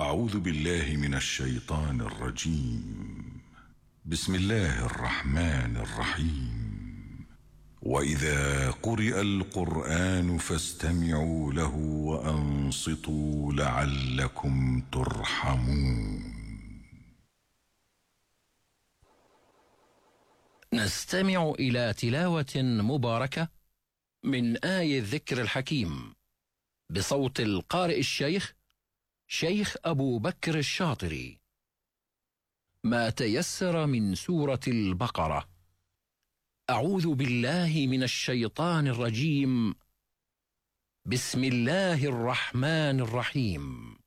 أعوذ بالله من الشيطان الرجيم. بسم الله الرحمن الرحيم. وإذا قرئ القرآن فاستمعوا له وأنصتوا لعلكم ترحمون. نستمع إلى تلاوة مباركة من آي الذكر الحكيم بصوت القارئ الشيخ شيخ أبو بكر الشاطري. ما تيسر من سورة البقرة. أعوذ بالله من الشيطان الرجيم. بسم الله الرحمن الرحيم.